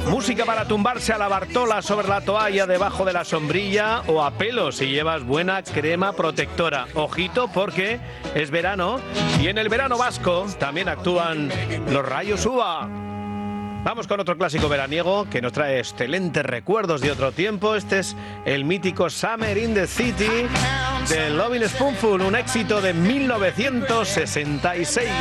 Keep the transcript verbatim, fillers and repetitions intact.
Música para tumbarse a la Bartola sobre la toalla debajo de la sombrilla o a pelo si llevas buena crema protectora. Ojito porque es verano y en el verano vasco también actúan los Rayos Uva. Vamos con otro clásico veraniego que nos trae excelentes recuerdos de otro tiempo. Este es el mítico Summer in the City de Lovin' Spoonful, un éxito de mil novecientos sesenta y seis.